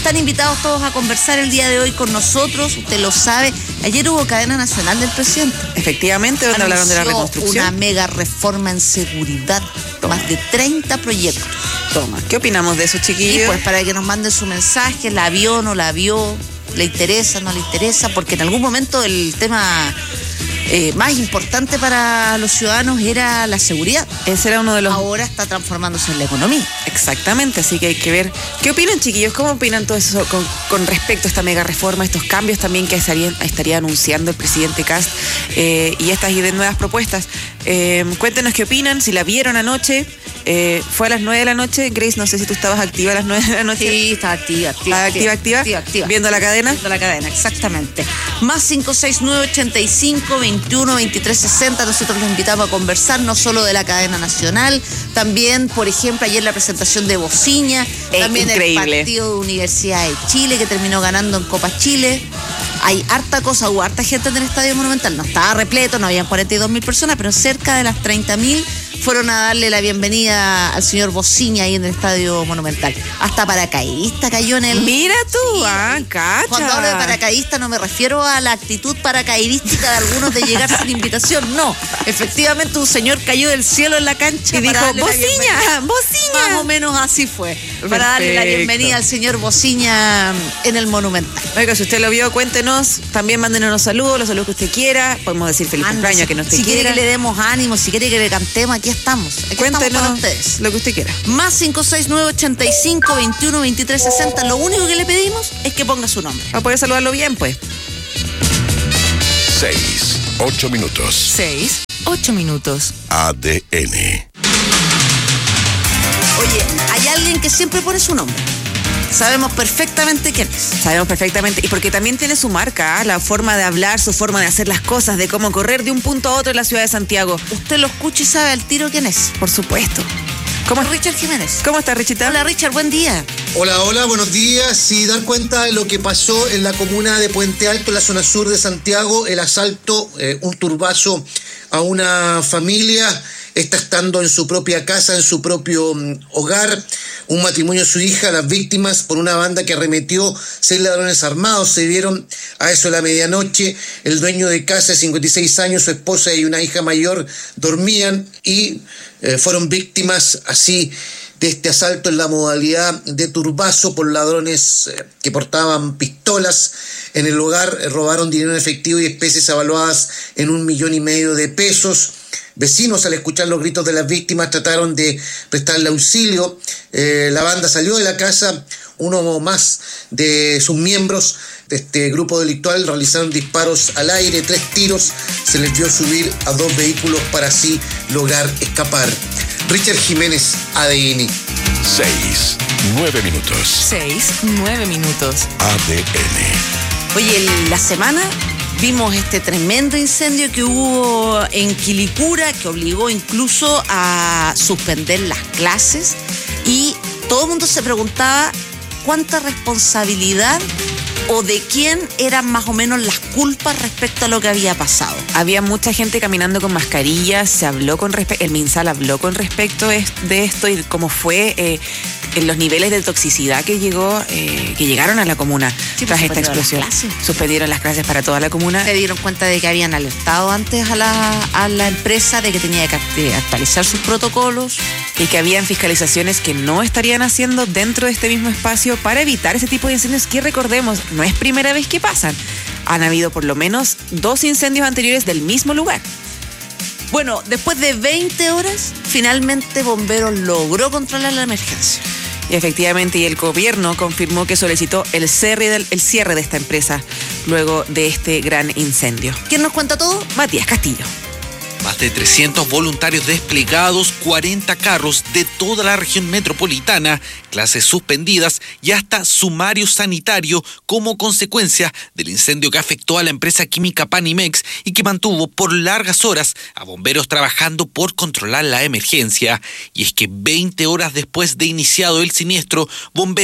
Están invitados todos a conversar el día de hoy con nosotros, usted lo sabe. Ayer hubo cadena nacional del presidente. Efectivamente, donde hablaron de la reconstrucción. Una mega reforma en seguridad, más de 30 proyectos. Toma, ¿qué opinamos de eso, chiquillos? Y pues para que nos manden su mensaje, ¿la vio, no la vio? ¿Le interesa, no le interesa? Porque en algún momento el tema más importante para los ciudadanos era la seguridad. Ese era uno de los... Ahora está transformándose en la economía. Exactamente, así que hay que ver. ¿Qué opinan, chiquillos? ¿Cómo opinan todo eso con respecto a esta mega reforma, estos cambios también que estaría anunciando el presidente Kast y estas nuevas propuestas? Cuéntenos qué opinan, si la vieron anoche. Fue a las 9 de la noche. Grace, no sé si tú estabas activa a las 9 de la noche. Sí, estaba activa. Activa. ¿Viendo la cadena? Viendo la cadena, exactamente. Más 569-85-21-23-60. Nosotros los invitamos a conversar no solo de la cadena nacional, también, por ejemplo, ayer la presentación de Bociña, también increíble. El partido de Universidad de Chile que terminó ganando en Copa Chile. Hay harta cosa, hubo harta gente en el Estadio Monumental. No estaba repleto, no habían 42.000 personas, pero cerca de las 30.000 fueron a darle la bienvenida al señor Bociña ahí en el Estadio Monumental. Hasta paracaidista cayó en el... Mira tú, cacha. Cuando hablo de paracaidista no me refiero a la actitud paracaidística de algunos de llegar sin invitación, no. Efectivamente un señor cayó del cielo en la cancha y dijo, Bociña. Más o menos así fue. Perfecto. Para darle la bienvenida al señor Bociña en el Monumental. Oiga, si usted lo vio, cuéntenos. También mándenos los saludos que usted quiera. Podemos decir feliz cumpleaños a quien usted quiera. Si quiere que le demos ánimo, si quiere que le cantemos, aquí estamos. Cuéntenos estamos para ustedes. Lo que usted quiera. Más 569-85-21-23-60. Lo único que le pedimos es que ponga su nombre. Para poder saludarlo bien, pues. 8 minutos. 8 minutos. ADN. Oye, hay alguien que siempre pone su nombre. Sabemos perfectamente quién es. Sabemos perfectamente. Y porque también tiene su marca, la forma de hablar, su forma de hacer las cosas, de cómo correr de un punto a otro en la ciudad de Santiago. Usted lo escucha y sabe al tiro quién es. Por supuesto. ¿Cómo es Richard Jiménez? ¿Cómo está, Richita? Hola, Richard, buen día. Hola, buenos días. Si dan cuenta de lo que pasó en la comuna de Puente Alto, en la zona sur de Santiago, el asalto, un turbazo a una familia, está estando en su propia casa, en su propio hogar, un matrimonio de su hija, las víctimas por una banda que arremetió 6 ladrones armados, se vieron a eso de la medianoche, el dueño de casa de 56 años, su esposa y una hija mayor dormían y fueron víctimas así de este asalto en la modalidad de turbazo por ladrones que portaban pistolas en el hogar, robaron dinero en efectivo y especies avaluadas en $1,5 millones de pesos. Vecinos, al escuchar los gritos de las víctimas, trataron de prestarle auxilio. La banda salió de la casa. Uno más de sus miembros de este grupo delictual realizaron disparos al aire, 3 tiros. Se les vio subir a 2 vehículos para así lograr escapar. Richard Jiménez, ADN. 9 minutos. 9 minutos. ADN. Oye, la semana vimos este tremendo incendio que hubo en Quilicura, que obligó incluso a suspender las clases, y todo el mundo se preguntaba cuánta responsabilidad o de quién eran más o menos las culpas respecto a lo que había pasado. Había mucha gente caminando con mascarillas, se habló el MinSal habló con respecto de esto y cómo fue en los niveles de toxicidad que llegaron a la comuna tras esta explosión. Suspendieron las clases para toda la comuna. Se dieron cuenta de que habían alertado antes a la empresa de que tenía que actualizar sus protocolos y que habían fiscalizaciones que no estarían haciendo dentro de este mismo espacio para evitar ese tipo de incendios que, recordemos, no es primera vez que pasan. Han habido por lo menos 2 incendios anteriores del mismo lugar. Bueno, después de 20 horas, finalmente Bomberos logró controlar la emergencia. Y efectivamente, y el gobierno confirmó que solicitó el cierre de esta empresa luego de este gran incendio. ¿Quién nos cuenta todo? Matías Castillo. Más de 300 voluntarios desplegados, 40 carros de toda la región metropolitana, clases suspendidas y hasta sumario sanitario como consecuencia del incendio que afectó a la empresa química Panimex y que mantuvo por largas horas a bomberos trabajando por controlar la emergencia. Y es que 20 horas después de iniciado el siniestro, bomberos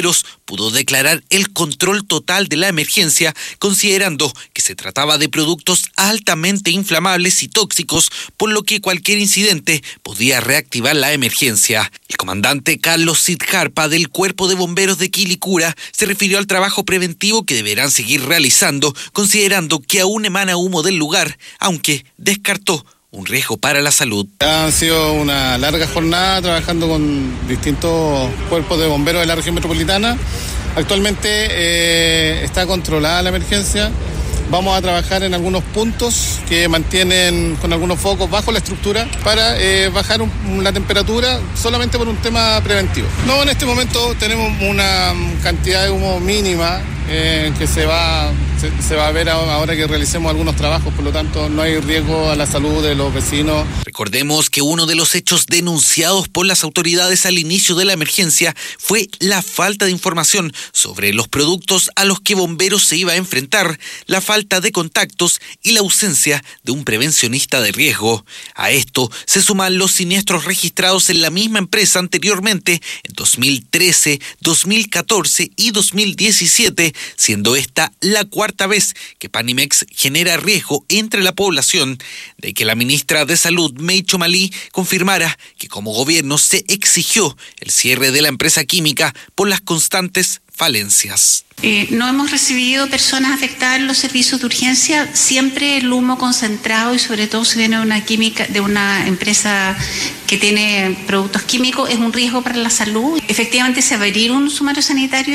pudo declarar el control total de la emergencia, considerando que se trataba de productos altamente inflamables y tóxicos, por lo que cualquier incidente podía reactivar la emergencia. El comandante Carlos Sidharpa del Cuerpo de Bomberos de Quilicura se refirió al trabajo preventivo que deberán seguir realizando, considerando que aún emana humo del lugar, aunque descartó un riesgo para la salud. Ha sido una larga jornada trabajando con distintos cuerpos de bomberos de la región metropolitana. Actualmente está controlada la emergencia. Vamos a trabajar en algunos puntos que mantienen con algunos focos bajo la estructura para bajar la temperatura solamente por un tema preventivo. No, en este momento tenemos una cantidad de humo mínima que se va a ver ahora que realicemos algunos trabajos, por lo tanto no hay riesgo a la salud de los vecinos. Recordemos que uno de los hechos denunciados por las autoridades al inicio de la emergencia fue la falta de información sobre los productos a los que bomberos se iba a enfrentar, la falta de contactos y la ausencia de un prevencionista de riesgo. A esto se suman los siniestros registrados en la misma empresa anteriormente en 2013, 2014 y 2017, siendo esta la cuarta vez que Panimex genera riesgo entre la población, de que la ministra de Salud, Meicho Malí, confirmara que como gobierno se exigió el cierre de la empresa química por las constantes falencias. No hemos recibido personas afectadas en los servicios de urgencia, siempre el humo concentrado y sobre todo si viene de una empresa que tiene productos químicos es un riesgo para la salud. Efectivamente se va a abrir un sumario sanitario